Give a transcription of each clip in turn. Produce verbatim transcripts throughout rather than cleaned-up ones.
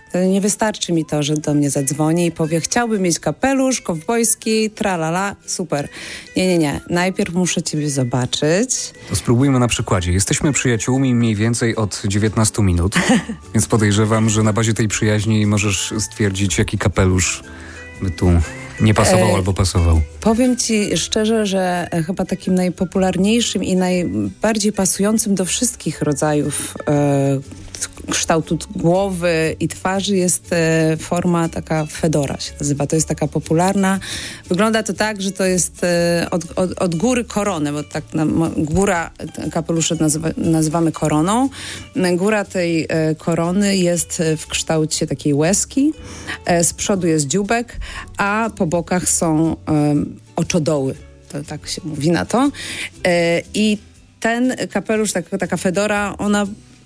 To nie wystarczy mi to, że do mnie zadzwoni i powie, chciałbym mieć kapelusz kowbojski, tralala, super. Nie, nie, nie. Najpierw muszę ciebie zobaczyć. To spróbujmy na przykładzie. Jesteśmy przyjaciółmi mniej więcej od dziewiętnastu minut, więc podejrzewam, że na bazie tej przyjaźni możesz stwierdzić, jaki kapelusz by tu nie pasował e, albo pasował. Powiem ci szczerze, że chyba takim najpopularniejszym i najbardziej pasującym do wszystkich rodzajów e, kształtu głowy i twarzy jest e, forma taka fedora się nazywa. To jest taka popularna. Wygląda to tak, że to jest e, od, od, od góry koronę, bo tak na, góra kapeluszy nazywa, nazywamy koroną. Góra tej e, korony jest w kształcie takiej łezki. E, z przodu jest dzióbek, a po bokach są e, oczodoły. To tak się mówi na to. E, I ten kapelusz, tak, taka fedora, ona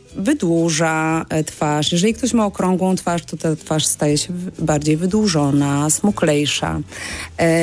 wydłuża twarz. Jeżeli ktoś ma okrągłą twarz, to ta twarz staje się bardziej wydłużona, smuklejsza. E,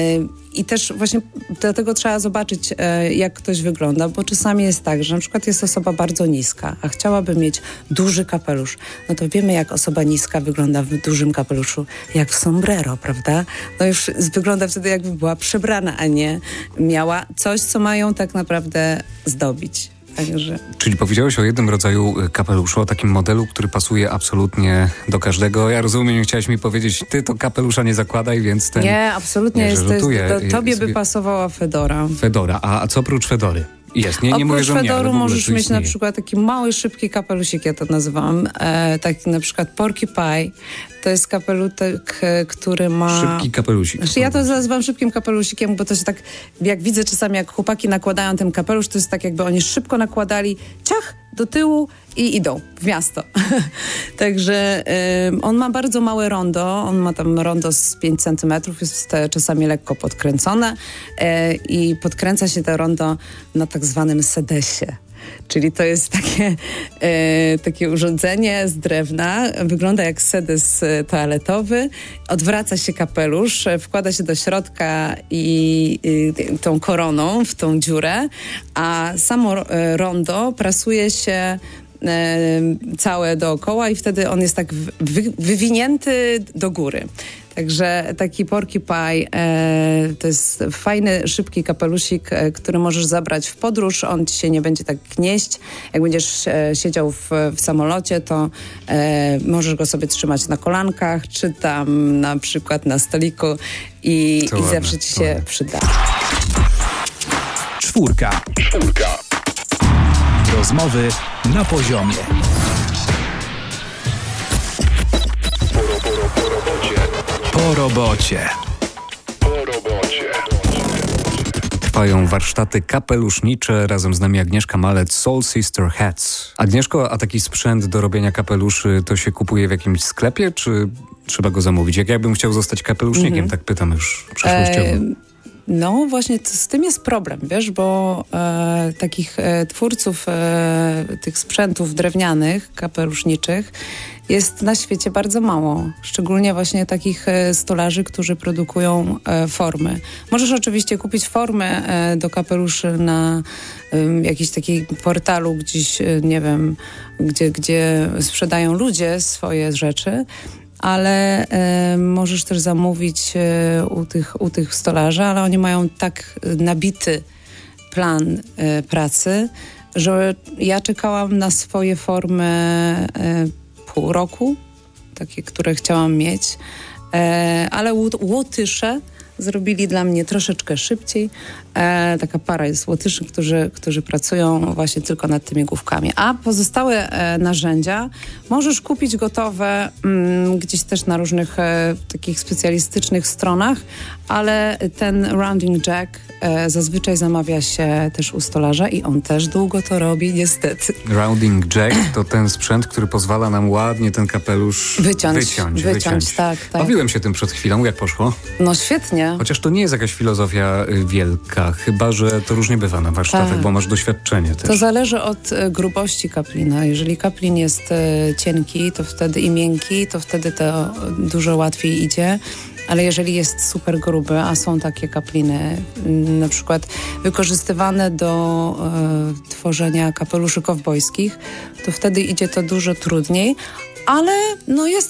I też właśnie dlatego trzeba zobaczyć, e, jak ktoś wygląda, bo czasami jest tak, że na przykład jest osoba bardzo niska, a chciałaby mieć duży kapelusz. No to wiemy, jak osoba niska wygląda w dużym kapeluszu, jak w sombrero, prawda? No już wygląda wtedy, jakby była przebrana, a nie miała coś, co mają tak naprawdę zdobić. Także. Czyli powiedziałeś o jednym rodzaju kapeluszu, o takim modelu, który pasuje absolutnie do każdego. Ja rozumiem, nie chciałaś mi powiedzieć, ty to kapelusza nie zakładaj, więc ten... Nie, absolutnie. Nie, jest, to jest, to, tobie jest, by pasowała fedora. Fedora. A, a co oprócz fedory? Jest. Nie, nie Oprócz mówię, że fedoru nie, możesz mieć na przykład taki mały, szybki kapelusik, ja to nazywam. E, taki na przykład porcupine. To jest kapelutek, który ma... Szybki kapelusik. Znaczy, ja to nazywam szybkim kapelusikiem, bo to się tak, jak widzę czasami, jak chłopaki nakładają ten kapelusz, to jest tak, jakby oni szybko nakładali ciach do tyłu i idą w miasto. Także y, on ma bardzo małe rondo, on ma tam rondo z pięć centymetrów, jest te czasami lekko podkręcone y, i podkręca się to rondo na tak zwanym sedesie. Czyli to jest takie, e, takie urządzenie z drewna, wygląda jak sedes toaletowy, odwraca się kapelusz, wkłada się do środka i, i tą koroną w tą dziurę, a samo rondo prasuje się całe dookoła i wtedy on jest tak wy, wywinięty do góry. Także taki porcupine e, to jest fajny, szybki kapelusik, e, który możesz zabrać w podróż. On ci się nie będzie tak gnieść. Jak będziesz e, siedział w, w samolocie, to e, możesz go sobie trzymać na kolankach, czy tam na przykład na stoliku i, i ładne, zawsze ci się ładne. przyda. Czwórka. Czwórka. Rozmowy na poziomie. Po robocie. Po robocie. Trwają warsztaty kapelusznicze. Razem z nami Agnieszka Malec, Soul Sister Hats. Agnieszko, a taki sprzęt do robienia kapeluszy to się kupuje w jakimś sklepie, czy trzeba go zamówić? Jak ja bym chciał zostać kapelusznikiem, mm-hmm. tak pytam już przyszłościowo. E- No właśnie z tym jest problem, wiesz, bo e, takich e, twórców e, tych sprzętów drewnianych, kapeluszniczych jest na świecie bardzo mało. Szczególnie właśnie takich e, stolarzy, którzy produkują e, formy. Możesz oczywiście kupić formę e, do kapeluszy na e, jakimś takim portalu gdzieś, e, nie wiem, gdzie, gdzie sprzedają ludzie swoje rzeczy, ale e, możesz też zamówić e, u, tych, u tych stolarzy, ale oni mają tak nabity plan e, pracy, że ja czekałam na swoje formy e, pół roku, takie, które chciałam mieć, e, ale Łotysze zrobili dla mnie troszeczkę szybciej. E, taka para jest Łotyszy, którzy, którzy pracują właśnie tylko nad tymi główkami. A pozostałe e, narzędzia możesz kupić gotowe mm, gdzieś też na różnych e, takich specjalistycznych stronach, ale ten rounding jack e, zazwyczaj zamawia się też u stolarza i on też długo to robi, niestety. Rounding jack to ten sprzęt, który pozwala nam ładnie ten kapelusz wyciąć. Wyciąć, wyciąć, wyciąć. tak, tak. Bawiłem się tym przed chwilą. Jak poszło? No świetnie. Chociaż to nie jest jakaś filozofia wielka, chyba że to różnie bywa na warsztatach, tak. Bo masz doświadczenie też. To zależy od e, grubości kaplina. Jeżeli kaplin jest e, cienki, to wtedy i miękki, to wtedy to dużo łatwiej idzie. Ale jeżeli jest super gruby, a są takie kapliny m, na przykład wykorzystywane do e, tworzenia kapeluszy kowbojskich, to wtedy idzie to dużo trudniej. Ale no jest